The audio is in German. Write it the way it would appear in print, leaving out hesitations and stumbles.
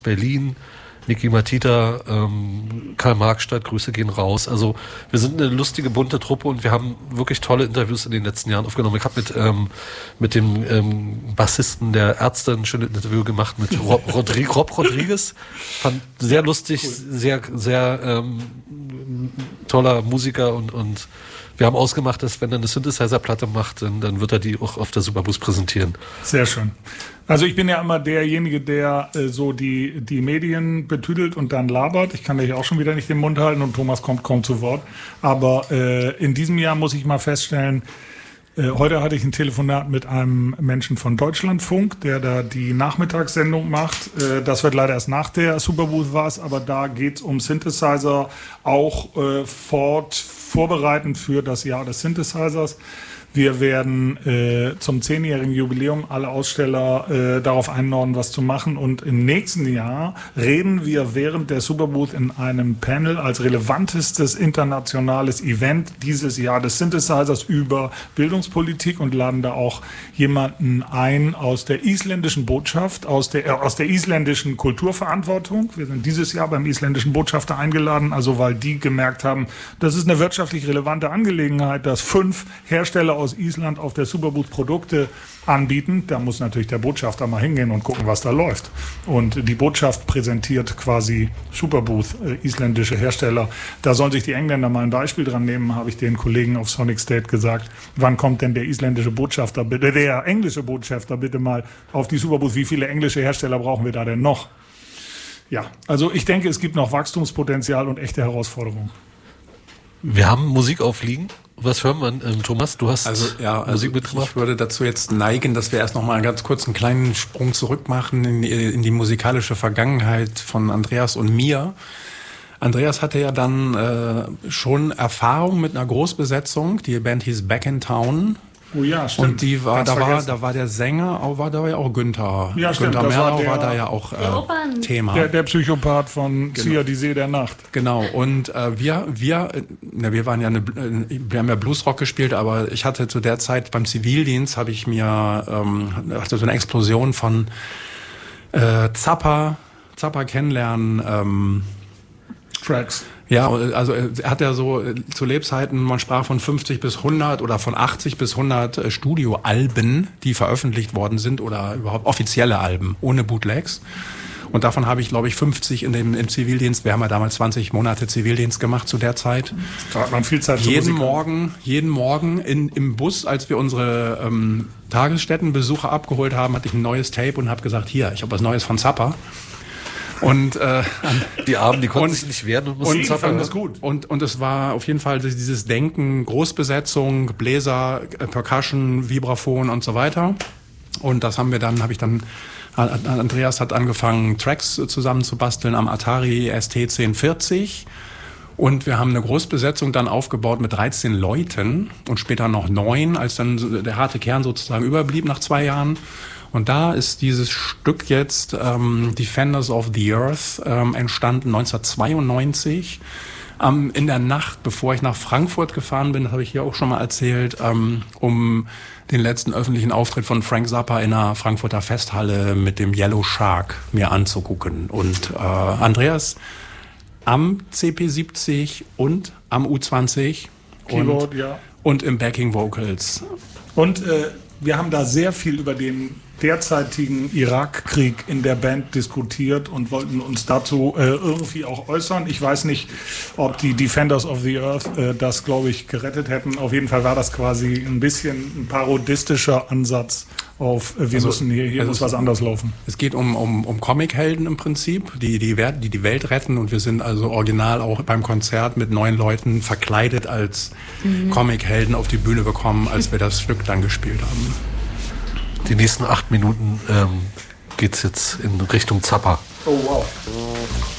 Berlin, Niki Matita, Karl Marxstadt, Grüße gehen raus. Also wir sind eine lustige, bunte Truppe und wir haben wirklich tolle Interviews in den letzten Jahren aufgenommen. Ich habe mit dem Bassisten der Ärzte ein schönes Interview gemacht mit Rob Rodriguez. Fand sehr lustig, cool. sehr toller Musiker und wir haben ausgemacht, dass wenn er eine Synthesizer-Platte macht, dann wird er die auch auf der Superboost präsentieren. Sehr schön. Also ich bin ja immer derjenige, der so die Medien betüdelt und dann labert. Ich kann dich auch schon wieder nicht den Mund halten und Thomas kommt kaum zu Wort. Aber in diesem Jahr muss ich mal feststellen, heute hatte ich ein Telefonat mit einem Menschen von Deutschlandfunk, der da die Nachmittagssendung macht. Das wird leider erst nach der Superbooth was, aber da geht's um Synthesizer, auch vorbereitend für das Jahr des Synthesizers. Wir werden zum 10-jährigen Jubiläum alle Aussteller darauf einladen, was zu machen. Und im nächsten Jahr reden wir während der Superbooth in einem Panel als relevantestes internationales Event dieses Jahr des Synthesizers über Bildungspolitik und laden da auch jemanden ein aus der isländischen Botschaft, aus der isländischen Kulturverantwortung. Wir sind dieses Jahr beim isländischen Botschafter eingeladen, also weil die gemerkt haben, das ist eine wirtschaftlich relevante Angelegenheit, dass 5 Hersteller aus Island auf der Superbooth Produkte anbieten. Da muss natürlich der Botschafter mal hingehen und gucken, was da läuft. Und die Botschaft präsentiert quasi Superbooth, isländische Hersteller. Da sollen sich die Engländer mal ein Beispiel dran nehmen, habe ich den Kollegen auf Sonic State gesagt. Wann kommt denn der englische Botschafter bitte mal auf die Superbooth? Wie viele englische Hersteller brauchen wir da denn noch? Ja, also ich denke, es gibt noch Wachstumspotenzial und echte Herausforderungen. Wir haben Musik aufliegen. Was hören wir, Thomas? Du hast Musik mitgebracht. Ich würde dazu jetzt neigen, dass wir erst noch mal ganz kurz einen kleinen Sprung zurück machen in die musikalische Vergangenheit von Andreas und mir. Andreas hatte ja dann schon Erfahrung mit einer Großbesetzung. Die Band hieß Back in Town. Oh ja, stimmt. Und da war der Sänger, war da ja auch Günther. Ja, stimmt. Günther Merlau war da ja auch Thema. Der Psychopath von Sia, die See der Nacht. Genau. Und wir waren ja wir haben ja Bluesrock gespielt, aber ich hatte zu der Zeit beim Zivildienst hatte so eine Explosion von Zappa kennenlernen. Tracks. Ja, also er hat ja so zu Lebzeiten, man sprach von 50 bis 100 oder von 80 bis 100 Studioalben, die veröffentlicht worden sind oder überhaupt offizielle Alben ohne Bootlegs. Und davon habe ich, glaube ich, 50 im Zivildienst. Wir haben ja damals 20 Monate Zivildienst gemacht zu der Zeit. Da hat man viel Zeit zur Musik. Jeden Morgen im Bus, als wir unsere Tagesstättenbesucher abgeholt haben, hatte ich ein neues Tape und habe gesagt, hier, ich habe was Neues von Zappa. Und die Armen, die konnten sich nicht wehren und mussten zappeln. Das gut. Und es war auf jeden Fall dieses Denken, Großbesetzung, Bläser, Percussion, Vibraphon und so weiter. Und das Andreas hat angefangen, Tracks zusammenzubasteln am Atari ST 1040. Und wir haben eine Großbesetzung dann aufgebaut mit 13 Leuten und später noch 9, als dann der harte Kern sozusagen überblieb nach 2 Jahren. Und da ist dieses Stück jetzt, Defenders of the Earth, entstanden 1992. In der Nacht, bevor ich nach Frankfurt gefahren bin, das habe ich hier auch schon mal erzählt, um den letzten öffentlichen Auftritt von Frank Zappa in der Frankfurter Festhalle mit dem Yellow Shark mir anzugucken. Und Andreas am CP70 und am U20 Keyboard, und im Backing Vocals. Und wir haben da sehr viel über den derzeitigen Irakkrieg in der Band diskutiert und wollten uns dazu irgendwie auch äußern. Ich weiß nicht, ob die Defenders of the Earth das, glaube ich, gerettet hätten. Auf jeden Fall war das quasi ein bisschen ein parodistischer Ansatz auf, hier muss was anders laufen. Es geht um Comichelden im Prinzip, die Welt retten, und wir sind also original auch beim Konzert mit 9 Leuten verkleidet als Comichelden auf die Bühne bekommen, als wir das Stück dann gespielt haben. Die nächsten 8 Minuten geht's jetzt in Richtung Zappa. Oh wow.